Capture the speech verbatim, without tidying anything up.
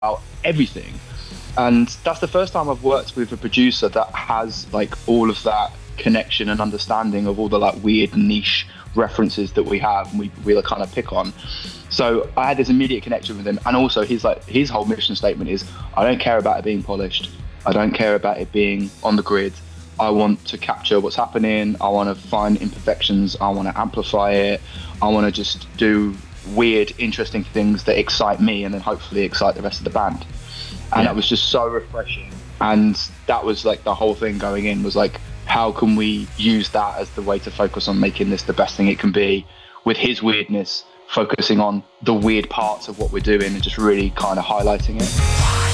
everything. And that's the first time I've worked with a producer that has like all of that connection and understanding of all the like weird niche references that we have and we really kind of pick on. So I had this immediate connection with him. And also he's like, his whole mission statement is, I don't care about it being polished. I don't care about it being on the grid. I want to capture what's happening. I want to find imperfections. I want to amplify it. I want to just do weird, interesting things that excite me and then hopefully excite the rest of the band. And Yeah. that was just so refreshing. And that was like the whole thing going in was like, how can we use that as the way to focus on making this the best thing it can be, with his weirdness, focusing on the weird parts of what we're doing and just really kind of highlighting it.